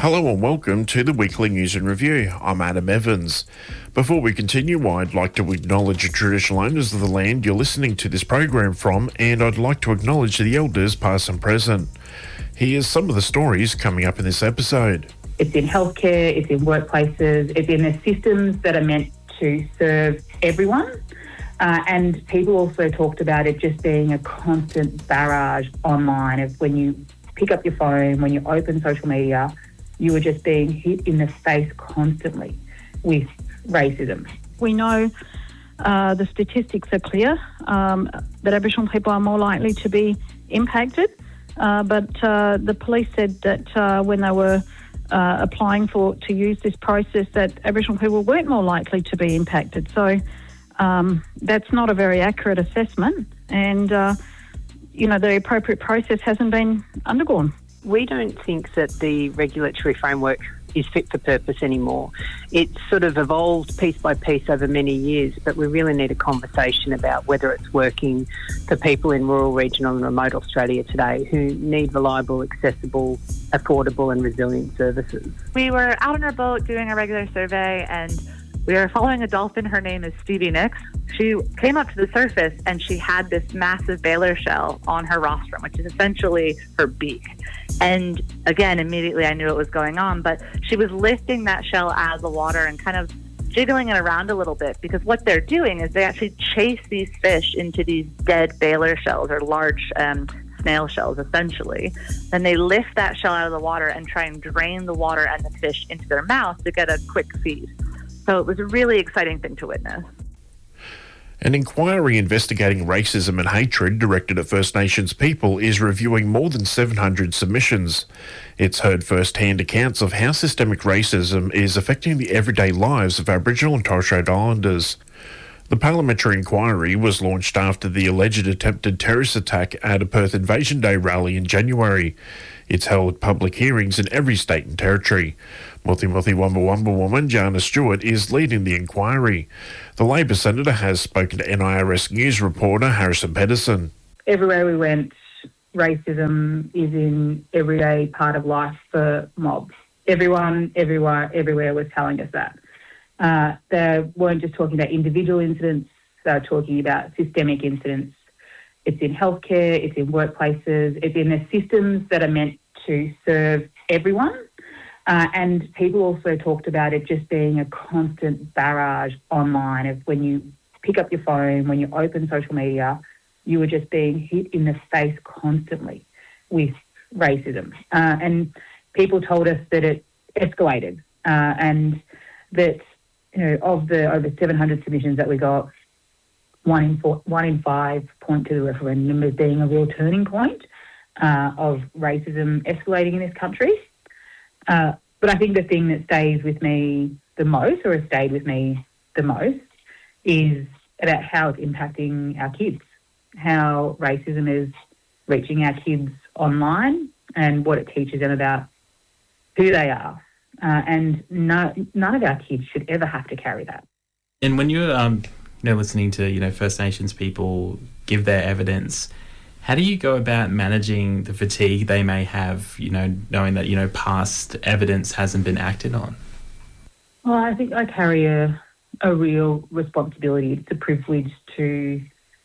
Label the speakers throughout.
Speaker 1: Hello and welcome to the Weekly News and Review. I'm Adam Evans. Before we continue, I'd like to acknowledge the traditional owners of the land you're listening to this program from, and I'd like to acknowledge the elders past and present. Here's some of the stories coming up in this episode.
Speaker 2: It's in healthcare, it's in workplaces, it's in the systems that are meant to serve everyone. And people also talked about it just being a constant barrage online of when you pick up your phone, when you open social media, you are just being hit in the face constantly with racism.
Speaker 3: We know the statistics are clear that Aboriginal people are more likely to be impacted, but the police said that when they were applying to use this process, that Aboriginal people weren't more likely to be impacted. So that's not a very accurate assessment, and the appropriate process hasn't been undergone.
Speaker 4: We don't think that the regulatory framework is fit for purpose anymore. It's sort of evolved piece by piece over many years, but we really need a conversation about whether it's working for people in rural, regional and remote Australia today who need reliable, accessible, affordable and resilient services.
Speaker 5: We were out on our boat doing a regular survey and we were following a dolphin. Her name is Stevie Nicks. She came up to the surface and she had this massive baler shell on her rostrum, which is essentially her beak. And again, immediately I knew what was going on, but she was lifting that shell out of the water and kind of jiggling it around a little bit, because what they're doing is they actually chase these fish into these dead baler shells, or large snail shells essentially. Then they lift that shell out of the water and try and drain the water and the fish into their mouth to get a quick feed. So it was a really exciting thing to witness.
Speaker 1: An inquiry investigating racism and hatred directed at First Nations people is reviewing more than 700 submissions. It's heard first-hand accounts of how systemic racism is affecting the everyday lives of Aboriginal and Torres Strait Islanders. The parliamentary inquiry was launched after the alleged attempted terrorist attack at a Perth Invasion Day rally in January. It's held public hearings in every state and territory. Muthi Wamba Wamba woman Jana Stewart is leading the inquiry. The Labor Senator has spoken to NIRS News reporter Harrison Pedersen.
Speaker 2: Everywhere we went, racism is in everyday part of life for mobs. Everyone, everywhere was telling us that. They weren't just talking about individual incidents, they were talking about systemic incidents. It's in healthcare, it's in workplaces, it's in the systems that are meant to serve everyone. And people also talked about it just being a constant barrage online of when you pick up your phone, when you open social media, you were just being hit in the face constantly with racism. And people told us that it escalated and that, of the over 700 submissions that we got, one in five point to the referendum as being a real turning point of racism escalating in this country. But I think the thing that stays with me the most, or has stayed with me the most, is about how it's impacting our kids, how racism is reaching our kids online and what it teaches them about who they are. And none of our kids should ever have to carry that.
Speaker 6: And when you're listening to First Nations people give their evidence, how do you go about managing the fatigue they may have, knowing that, past evidence hasn't been acted on?
Speaker 2: Well, I think I carry a real responsibility. It's a privilege to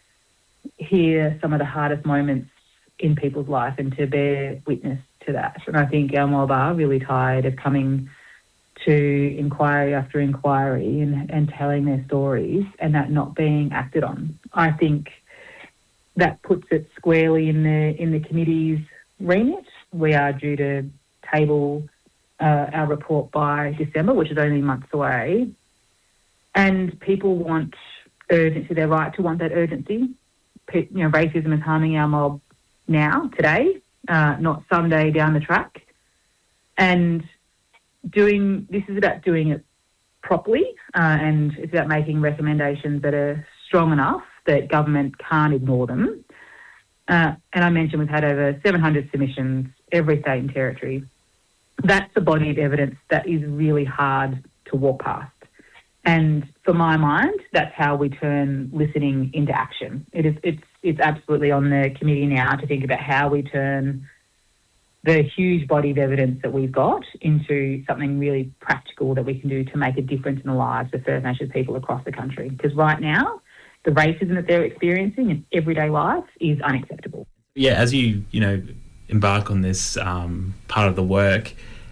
Speaker 2: hear some of the hardest moments in people's life and to bear witness to that. And I think our mob are really tired of coming to inquiry after inquiry and telling their stories and that not being acted on. I think that puts it squarely in the committee's remit. We are due to table our report by December, which is only months away. And people want urgency, their right to want that urgency. Racism is harming our mob now, today, not someday down the track. And this is about doing it properly, and it's about making recommendations that are strong enough that government can't ignore them. And I mentioned we've had over 700 submissions, every state and territory. That's the body of evidence that is really hard to walk past. And for my mind, that's how we turn listening into action. It's absolutely on the committee now to think about how we turn the huge body of evidence that we've got into something really practical that we can do to make a difference in the lives of First Nations people across the country. Because right now, the racism that they're experiencing in everyday life is unacceptable.
Speaker 6: Yeah, as you embark on this part of the work,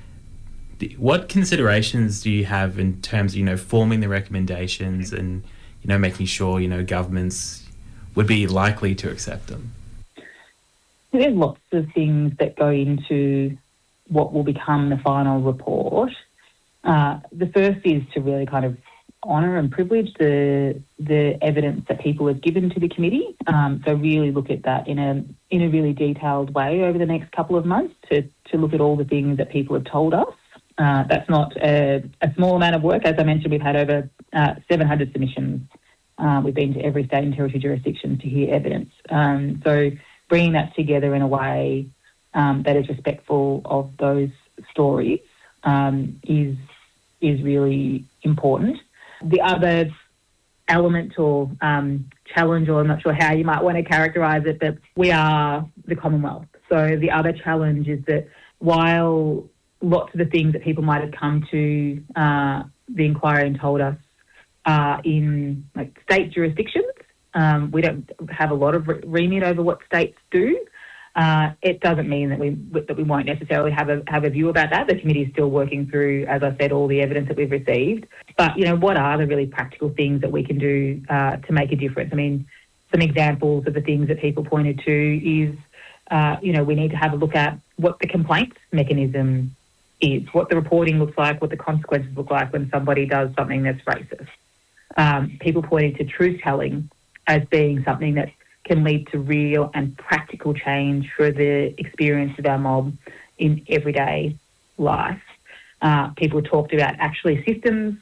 Speaker 6: what considerations do you have in terms of, forming the recommendations and, making sure, governments would be likely to accept them?
Speaker 2: There's lots of things that go into what will become the final report. The first is to really kind of honour and privilege the evidence that people have given to the committee. So really look at that in a really detailed way over the next couple of months to look at all the things that people have told us. That's not a small amount of work. As I mentioned, we've had over 700 submissions. We've been to every state and territory jurisdiction to hear evidence. So bringing that together in a way that is respectful of those stories is really important. The other element or challenge, or I'm not sure how you might want to characterise it, but we are the Commonwealth. So the other challenge is that while lots of the things that people might have come to the inquiry and told us are in state jurisdictions, we don't have a lot of remit over what states do. It doesn't mean that we won't necessarily have a view about that. The committee is still working through, as I said, all the evidence that we've received. But what are the really practical things that we can do to make a difference? I mean, some examples of the things that people pointed to is, we need to have a look at what the complaints mechanism is, what the reporting looks like, what the consequences look like when somebody does something that's racist. People pointed to truth-telling as being something that can lead to real and practical change for the experience of our mob in everyday life. People talked about actually systems,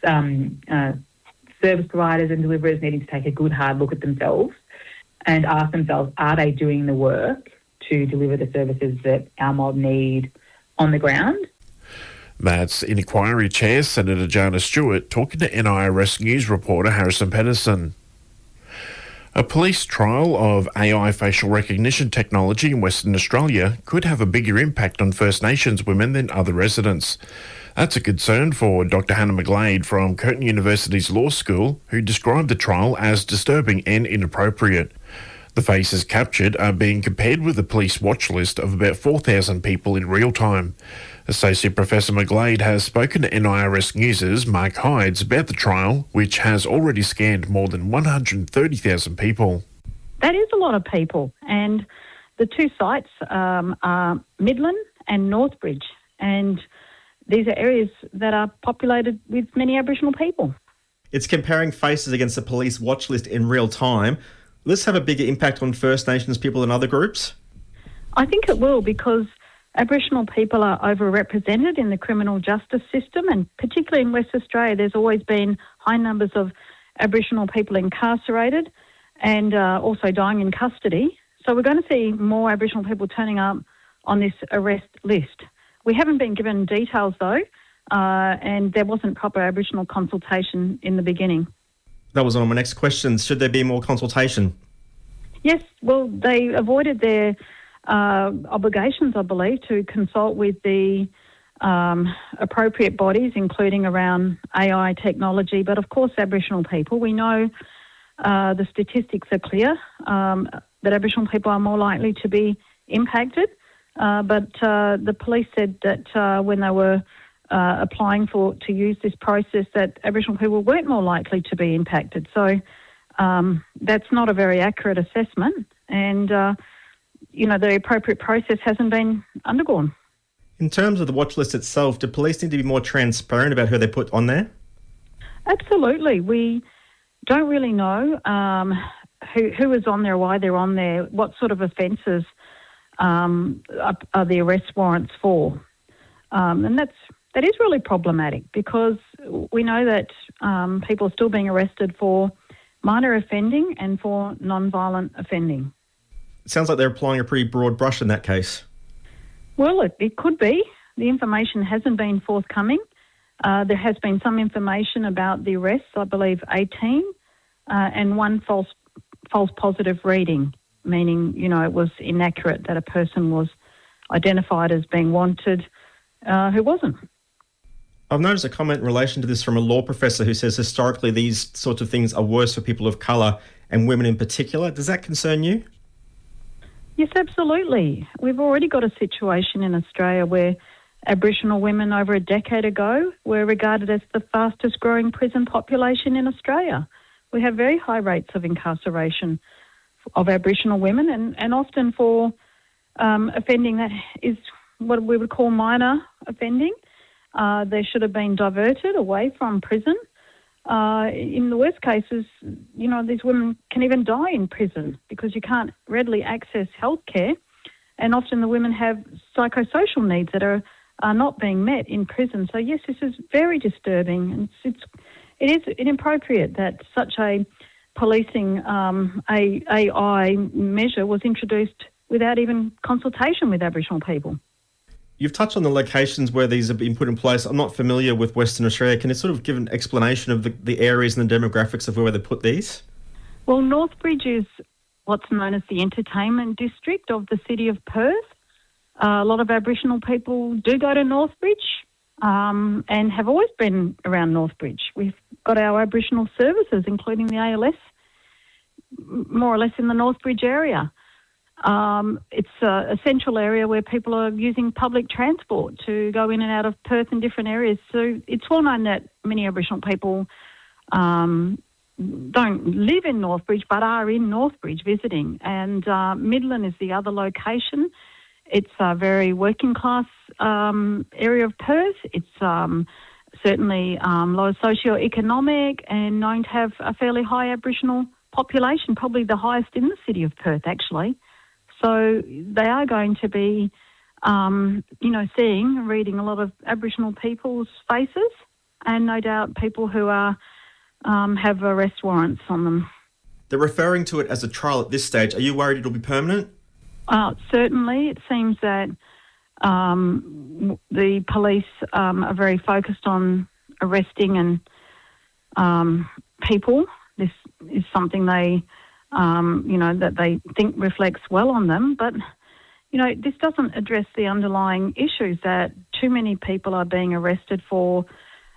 Speaker 2: service providers and deliverers needing to take a good hard look at themselves and ask themselves, are they doing the work to deliver the services that our mob need on the ground?
Speaker 1: That's Inquiry Chair Senator Jana Stewart talking to NIRS News reporter Harrison Pedersen. A police trial of AI facial recognition technology in Western Australia could have a bigger impact on First Nations women than other residents. That's a concern for Dr. Hannah McGlade from Curtin University's Law School, who described the trial as disturbing and inappropriate. The faces captured are being compared with a police watch list of about 4,000 people in real time. Associate Professor McGlade has spoken to NIRS News' Mark Hydes about the trial, which has already scanned more than 130,000 people.
Speaker 3: That is a lot of people, and the two sites are Midland and Northbridge, and these are areas that are populated with many Aboriginal people.
Speaker 7: It's comparing faces against the police watch list in real time. Will this have a bigger impact on First Nations people than other groups?
Speaker 3: I think it will, because Aboriginal people are overrepresented in the criminal justice system, and particularly in West Australia, there's always been high numbers of Aboriginal people incarcerated and also dying in custody. So we're going to see more Aboriginal people turning up on this arrest list. We haven't been given details though, and there wasn't proper Aboriginal consultation in the beginning.
Speaker 7: That was one of my next questions. Should there be more consultation?
Speaker 3: Yes, well, they avoided their obligations, I believe, to consult with the appropriate bodies, including around AI technology. But of course, Aboriginal people, we know the statistics are clear that Aboriginal people are more likely to be impacted. But the police said that when they were applying to use this process, that Aboriginal people weren't more likely to be impacted. So that's not a very accurate assessment, and the appropriate process hasn't been undergone.
Speaker 7: In terms of the watch list itself, do police need to be more transparent about who they put on there?
Speaker 3: Absolutely. We don't really know who is on there, why they're on there, what sort of offences are the arrest warrants for. And that is really problematic, because we know that people are still being arrested for minor offending and for non-violent offending.
Speaker 7: It sounds like they're applying a pretty broad brush in that case.
Speaker 3: Well, it could be. The information hasn't been forthcoming. There has been some information about the arrests, I believe 18, and one false positive reading, meaning, it was inaccurate that a person was identified as being wanted who wasn't.
Speaker 7: I've noticed a comment in relation to this from a law professor who says historically these sorts of things are worse for people of colour and women in particular. Does that concern you?
Speaker 3: Yes, absolutely. We've already got a situation in Australia where Aboriginal women over a decade ago were regarded as the fastest growing prison population in Australia. We have very high rates of incarceration of Aboriginal women and often for offending that is what we would call minor offending. They should have been diverted away from prison. In the worst cases, these women can even die in prison because you can't readily access healthcare, and often the women have psychosocial needs that are not being met in prison. So yes, this is very disturbing, and it is inappropriate that such a policing AI measure was introduced without even consultation with Aboriginal people.
Speaker 7: You've touched on the locations where these have been put in place. I'm not familiar with Western Australia. Can you sort of give an explanation of the areas and the demographics of where they put these?
Speaker 3: Well, Northbridge is what's known as the entertainment district of the city of Perth. A lot of Aboriginal people do go to Northbridge and have always been around Northbridge. We've got our Aboriginal services, including the ALS, more or less in the Northbridge area. It's a central area where people are using public transport to go in and out of Perth in different areas. So it's well known that many Aboriginal people don't live in Northbridge but are in Northbridge visiting. And Midland is the other location. It's a very working class area of Perth. It's certainly low socio-economic and known to have a fairly high Aboriginal population, probably the highest in the city of Perth actually. So they are going to be, seeing and reading a lot of Aboriginal people's faces, and no doubt people who are have arrest warrants on them.
Speaker 7: They're referring to it as a trial at this stage. Are you worried it'll be permanent?
Speaker 3: Certainly. It seems that the police are very focused on arresting and people. This is something they that they think reflects well on them. But, this doesn't address the underlying issues that too many people are being arrested for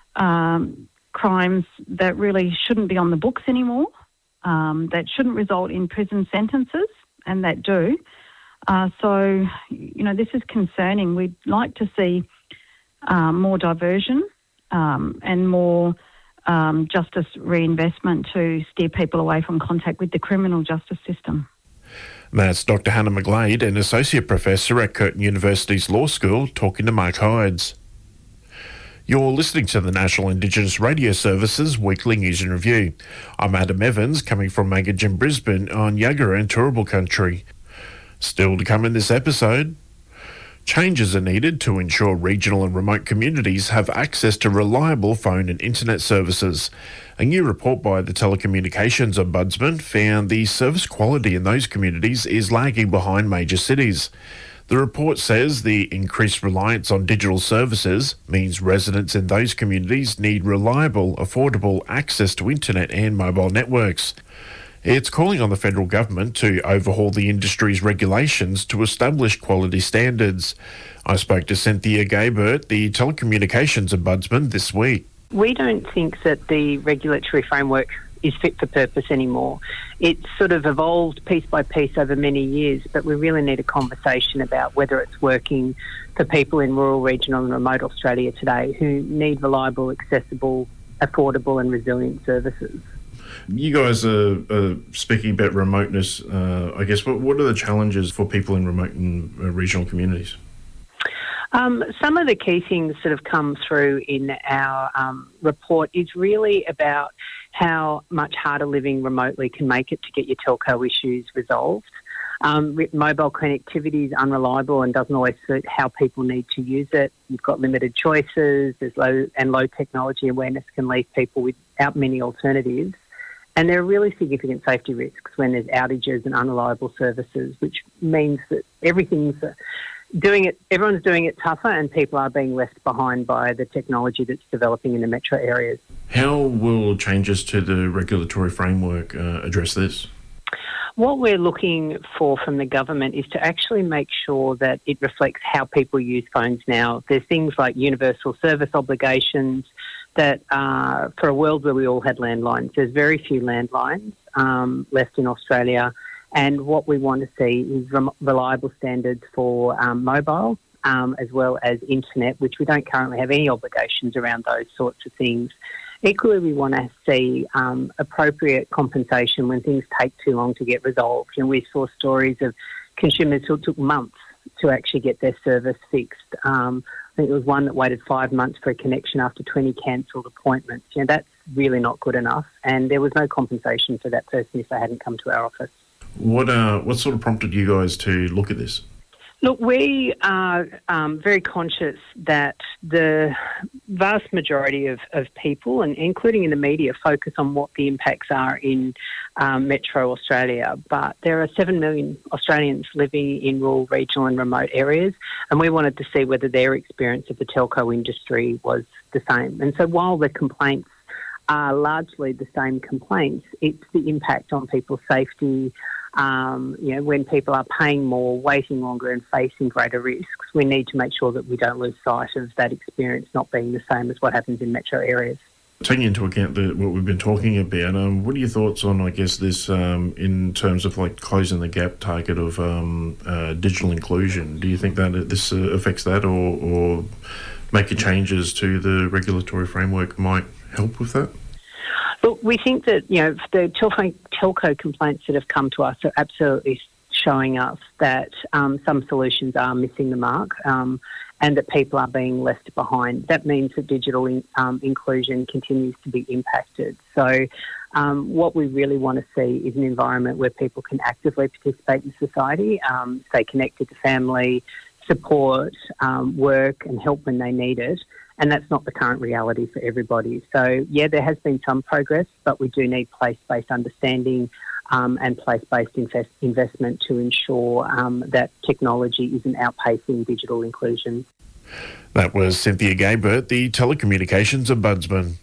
Speaker 3: crimes that really shouldn't be on the books anymore, that shouldn't result in prison sentences, and that do. So, this is concerning. We'd like to see more diversion and more justice reinvestment to steer people away from contact with the criminal justice system.
Speaker 1: That's Dr. Hannah McGlade, an Associate Professor at Curtin University's Law School, talking to Mike Hydes. You're listening to the National Indigenous Radio Service's Weekly News and Review. I'm Adam Evans, coming from Magajin, Brisbane on Yagara and Turrbal Country. Still to come in this episode, changes are needed to ensure regional and remote communities have access to reliable phone and internet services. A new report by the Telecommunications Ombudsman found the service quality in those communities is lagging behind major cities. The report says the increased reliance on digital services means residents in those communities need reliable, affordable access to internet and mobile networks. It's calling on the federal government to overhaul the industry's regulations to establish quality standards. I spoke to Cynthia Gaybert, the Telecommunications Ombudsman, this week.
Speaker 4: We don't think that the regulatory framework is fit for purpose anymore. It's sort of evolved piece by piece over many years, but we really need a conversation about whether it's working for people in rural, regional and remote Australia today who need reliable, accessible, affordable and resilient services.
Speaker 1: You guys are speaking about remoteness. I guess, what are the challenges for people in remote and regional communities?
Speaker 4: Some of the key things that have come through in our report is really about how much harder living remotely can make it to get your telco issues resolved. Mobile connectivity is unreliable and doesn't always suit how people need to use it. You've got limited choices. There's low technology awareness can leave people without many alternatives. And there are really significant safety risks when there's outages and unreliable services, which means that everyone's doing it tougher and people are being left behind by the technology that's developing in the metro areas.
Speaker 1: How will changes to the regulatory framework address this?
Speaker 4: What we're looking for from the government is to actually make sure that it reflects how people use phones now. There's things like universal service obligations that for a world where we all had landlines. There's very few landlines left in Australia, and what we want to see is reliable standards for mobile as well as internet, which we don't currently have any obligations around those sorts of things. Equally, we want to see appropriate compensation when things take too long to get resolved. And we saw stories of consumers who took months to actually get their service fixed. I think there was one that waited 5 months for a connection after 20 cancelled appointments. That's really not good enough. And there was no compensation for that person if they hadn't come to our office.
Speaker 1: What sort of prompted you guys to look at this?
Speaker 4: Look, we are very conscious that the vast majority of people, and including in the media, focus on what the impacts are in metro Australia. But there are 7 million Australians living in rural, regional and remote areas, and we wanted to see whether their experience of the telco industry was the same. And so while the complaints are largely the same complaints, it's the impact on people's safety. When people are paying more, waiting longer and facing greater risks, we need to make sure that we don't lose sight of that experience not being the same as what happens in metro areas.
Speaker 1: Taking into account what we've been talking about, what are your thoughts on, this, in terms of closing the gap target of digital inclusion? Do you think that this affects that, or making changes to the regulatory framework might help with that?
Speaker 4: Look, we think that, the telco complaints that have come to us are absolutely showing us that some solutions are missing the mark and that people are being left behind. That means that digital inclusion continues to be impacted. So what we really want to see is an environment where people can actively participate in society, stay connected to family, support, work and help when they need it. And that's not the current reality for everybody. So, there has been some progress, but we do need place-based understanding and place-based investment to ensure that technology isn't outpacing digital inclusion.
Speaker 1: That was Cynthia Gaybert, the telecommunications ombudsman.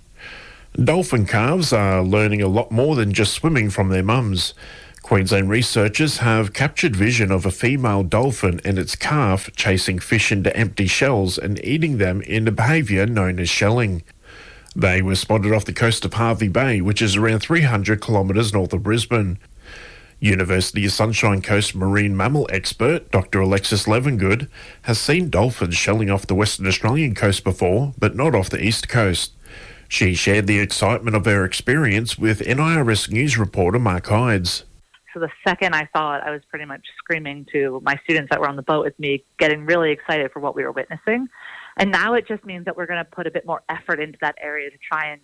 Speaker 1: Dolphin calves are learning a lot more than just swimming from their mums. Queensland researchers have captured vision of a female dolphin and its calf chasing fish into empty shells and eating them in a behaviour known as shelling. They were spotted off the coast of Hervey Bay, which is around 300 kilometres north of Brisbane. University of Sunshine Coast marine mammal expert Dr Alexis Levengood has seen dolphins shelling off the Western Australian coast before, but not off the east coast. She shared the excitement of her experience with NIRS News reporter Mark Hydes.
Speaker 5: So the second I saw it, I was pretty much screaming to my students that were on the boat with me, getting really excited for what we were witnessing. And now it just means that we're going to put a bit more effort into that area to try and,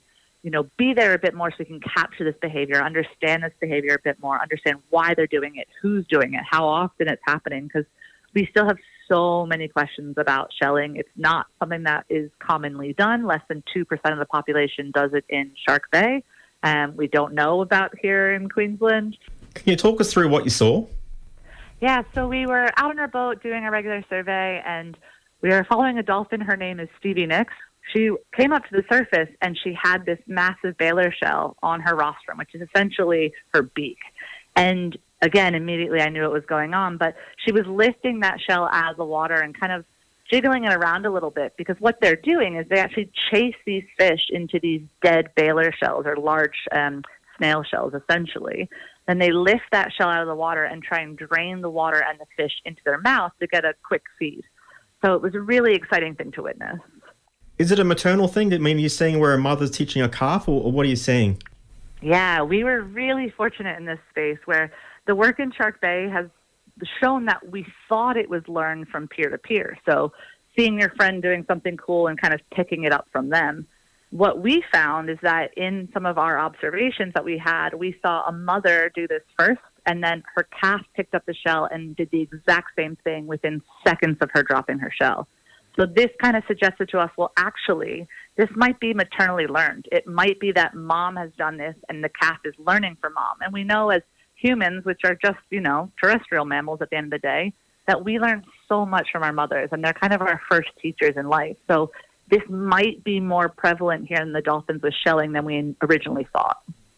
Speaker 5: be there a bit more so we can capture this behavior, understand this behavior a bit more, understand why they're doing it, who's doing it, how often it's happening, because we still have so many questions about shelling. It's not something that is commonly done. Less than 2% of the population does it in Shark Bay. We don't know about here in Queensland.
Speaker 7: Can you talk us through what you saw?
Speaker 5: Yeah, so we were out on our boat doing a regular survey, and we were following a dolphin. Her name is Stevie Nicks. She came up to the surface, and she had this massive baler shell on her rostrum, which is essentially her beak. And again, immediately I knew what was going on, but she was lifting that shell out of the water and kind of jiggling it around a little bit, because what they're doing is they actually chase these fish into these dead baler shells, or large snail shells, essentially. Then they lift that shell out of the water and try and drain the water and the fish into their mouth to get a quick feed. So it was a really exciting thing to witness.
Speaker 7: Is it a maternal thing? I mean, you're seeing where a mother's teaching a calf, or what are you seeing?
Speaker 5: Yeah, we were really fortunate in this space where the work in Shark Bay has shown that we thought it was learned from peer to peer. So seeing your friend doing something cool and kind of picking it up from them. What we found is that in some of our observations that we had, we saw a mother do this first, and then her calf picked up the shell and did the exact same thing within seconds of her dropping her shell. So this kind of suggested to us, well, actually, this might be maternally learned. It might be that mom has done this and the calf is learning from mom. And we know as humans, which are just, terrestrial mammals at the end of the day, that we learn so much from our mothers, and they're kind of our first teachers in life. So this might be more prevalent here in the dolphins with shelling than we originally thought.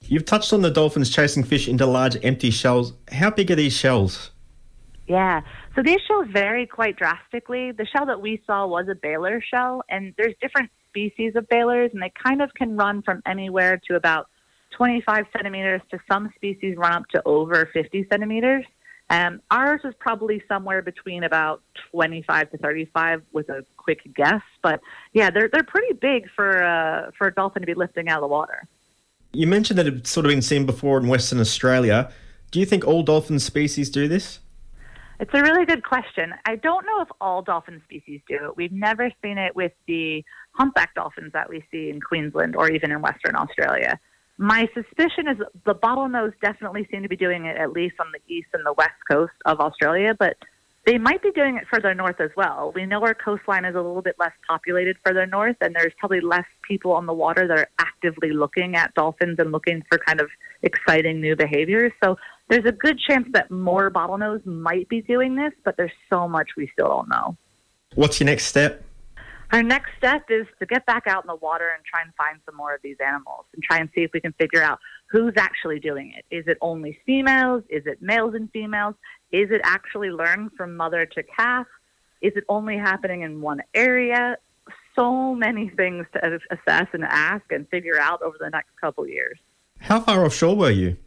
Speaker 7: You've touched on the dolphins chasing fish into large empty shells. How big are these shells?
Speaker 5: Yeah, so these shells vary quite drastically. The shell that we saw was a Baylor shell, and there's different species of Baylors, and they kind of can run from anywhere to about 25 centimeters to some species run up to over 50 centimeters. Ours is probably somewhere between about 25 to 35 with a quick guess. But yeah, they're pretty big for a dolphin to be lifting out of the water.
Speaker 7: You mentioned that it's sort of been seen before in Western Australia. Do you think all dolphin species do this?
Speaker 5: It's a really good question. I don't know if all dolphin species do it. We've never seen it with the humpback dolphins that we see in Queensland or even in Western Australia. My suspicion is the bottlenose definitely seem to be doing it, at least on the east and the west coast of Australia, but they might be doing it further north as well. We know our coastline is a little bit less populated further north, and there's probably less people on the water that are actively looking at dolphins and looking for kind of exciting new behaviors. So there's a good chance that more bottlenose might be doing this, but there's so much we still don't know.
Speaker 7: What's your next step?
Speaker 5: Our next step is to get back out in the water and try and find some more of these animals and try and see if we can figure out who's actually doing it. Is it only females? Is it males and females? Is it actually learned from mother to calf? Is it only happening in one area? So many things to assess and ask and figure out over the next couple of years.
Speaker 7: How far offshore were you?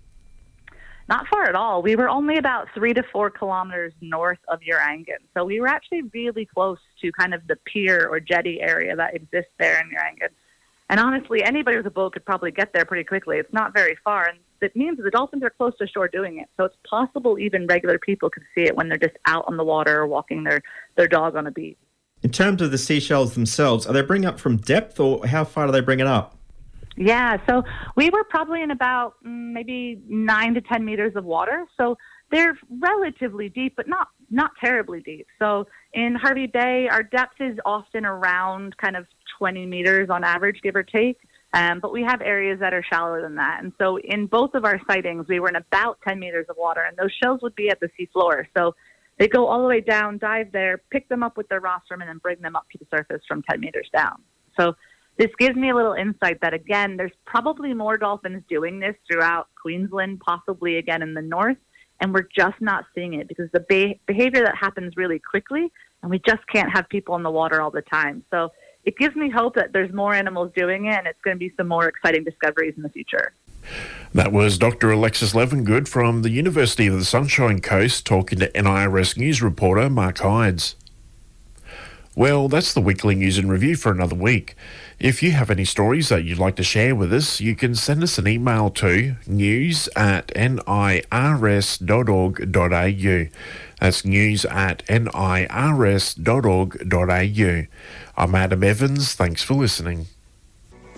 Speaker 5: Not far at all. We were only about 3 to 4 kilometers north of Urangan. So we were actually really close to kind of the pier or jetty area that exists there in Urangan. And honestly, anybody with a boat could probably get there pretty quickly. It's not very far. And it means the dolphins are close to shore doing it. So it's possible even regular people could see it when they're just out on the water or walking their dog on a beach.
Speaker 7: In terms of the seashells themselves, are they bringing up from depth, or how far do they bring it up?
Speaker 5: Yeah, so we were probably in about maybe 9 to 10 meters of water. So they're relatively deep, but not terribly deep. So in Hervey Bay, our depth is often around kind of 20 meters on average, give or take. But we have areas that are shallower than that. And so in both of our sightings, we were in about 10 meters of water, and those shells would be at the seafloor. So they go all the way down, dive there, pick them up with their rostrum, and then bring them up to the surface from 10 meters down. So this gives me a little insight that, again, there's probably more dolphins doing this throughout Queensland, possibly again in the north, and we're just not seeing it because the behavior that happens really quickly, and we just can't have people in the water all the time. So it gives me hope that there's more animals doing it, and it's going to be some more exciting discoveries in the future.
Speaker 1: That was Dr. Alexis Levengood from the University of the Sunshine Coast talking to NIRS News reporter Mark Hydes. Well, that's the weekly news and review for another week. If you have any stories that you'd like to share with us, you can send us an email to news@nirs.org.au. That's news@nirs.org.au. I'm Adam Evans. Thanks for listening.